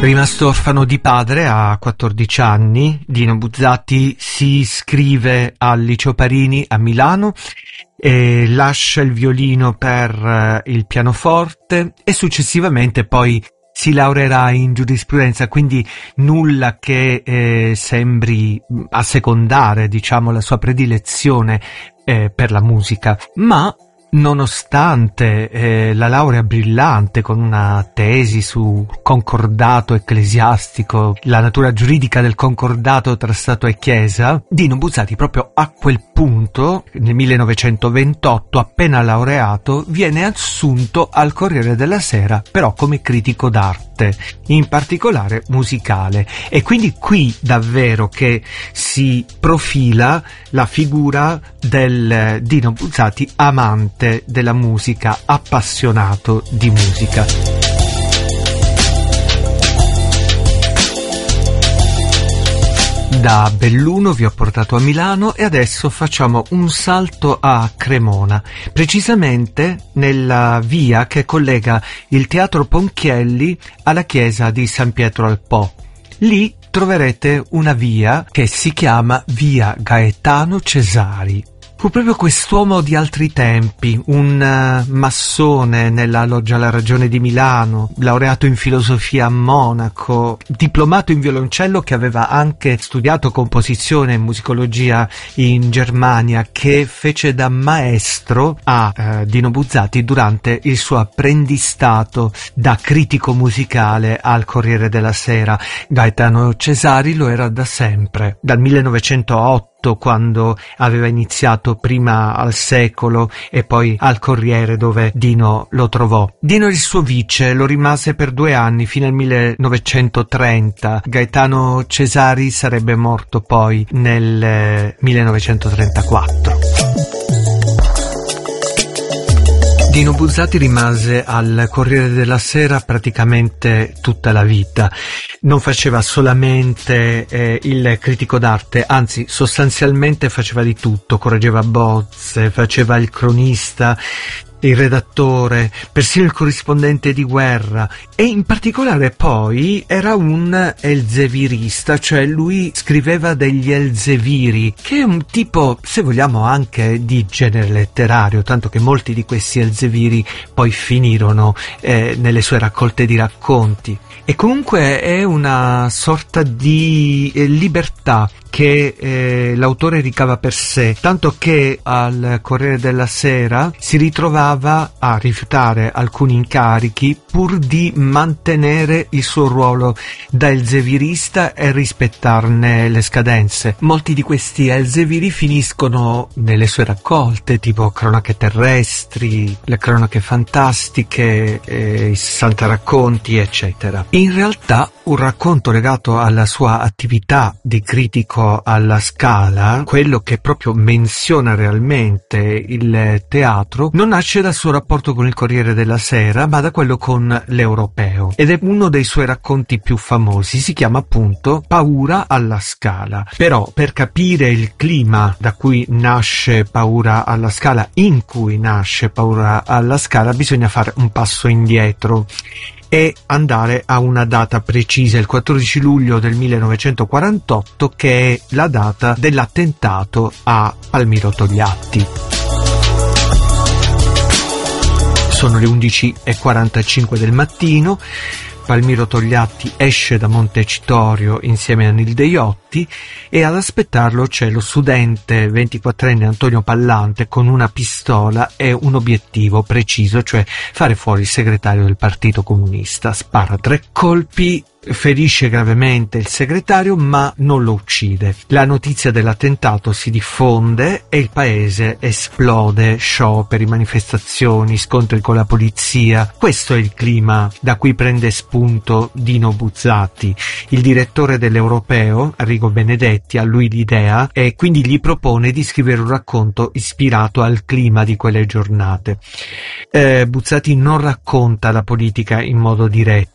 Rimasto orfano di padre a 14 anni, Dino Buzzati si iscrive al Liceo Parini a Milano e lascia il violino per il pianoforte e successivamente poi si laureerà in giurisprudenza, quindi nulla che sembri assecondare, diciamo, la sua predilezione per la musica, ma nonostante la laurea brillante con una tesi su concordato ecclesiastico, la natura giuridica del concordato tra Stato e Chiesa, Dino Buzzati proprio a quel punto, nel 1928, appena laureato, viene assunto al Corriere della Sera, però come critico d'arte, in particolare musicale. E quindi qui davvero che si profila la figura del Dino Buzzati amante della musica, appassionato di musica. Da Belluno vi ho portato a Milano e adesso facciamo un salto a Cremona, precisamente nella via che collega il Teatro Ponchielli alla chiesa di San Pietro al Po. Lì troverete una via che si chiama Via Gaetano Cesari. Fu proprio quest'uomo di altri tempi, un massone nella Loggia La Ragione di Milano, laureato in filosofia a Monaco, diplomato in violoncello, che aveva anche studiato composizione e musicologia in Germania, che fece da maestro a Dino Buzzati durante il suo apprendistato da critico musicale al Corriere della Sera. Gaetano Cesari lo era da sempre, dal 1908, quando aveva iniziato prima al Secolo e poi al Corriere, dove Dino lo trovò. Dino il suo vice lo rimase per 2 anni fino al 1930. Gaetano Cesari sarebbe morto poi nel 1934. Dino Buzzati rimase al Corriere della Sera praticamente tutta la vita. Non faceva solamente il critico d'arte, anzi sostanzialmente faceva di tutto, correggeva bozze, faceva il cronista, il redattore, persino il corrispondente di guerra, e in particolare poi era un elzevirista, cioè lui scriveva degli elzeviri, che è un tipo, se vogliamo, anche di genere letterario, tanto che molti di questi elzeviri poi finirono nelle sue raccolte di racconti. E comunque è una sorta di libertà che l'autore ricava per sé, tanto che al Corriere della Sera si ritrovava a rifiutare alcuni incarichi pur di mantenere il suo ruolo da elzevirista e rispettarne le scadenze. Molti di questi elzeviri finiscono nelle sue raccolte, tipo Cronache terrestri, le Cronache fantastiche, i 60 racconti, eccetera. In realtà un racconto legato alla sua attività di critico alla Scala, quello che proprio menziona realmente il teatro, non nasce dal suo rapporto con il Corriere della Sera, ma da quello con l'Europeo, ed è uno dei suoi racconti più famosi. Si chiama appunto Paura alla Scala. Però per capire il clima da cui nasce Paura alla Scala, in cui nasce Paura alla Scala, bisogna fare un passo indietro e andare a una data precisa, il 14 luglio del 1948, che è la data dell'attentato a Palmiro Togliatti. Sono le 11:45 del mattino. Palmiro Togliatti esce da Montecitorio insieme a Nilde Iotti e ad aspettarlo c'è lo studente 24enne Antonio Pallante con una pistola e un obiettivo preciso, cioè fare fuori il segretario del Partito Comunista. Spara 3 colpi, ferisce gravemente il segretario ma non lo uccide. La notizia dell'attentato si diffonde e il paese esplode, scioperi, manifestazioni, scontri con la polizia. Questo è il clima da cui prende spunto Dino Buzzati. Il direttore dell'Europeo, Arrigo Benedetti, ha lui l'idea e quindi gli propone di scrivere un racconto ispirato al clima di quelle giornate. Buzzati non racconta la politica in modo diretto,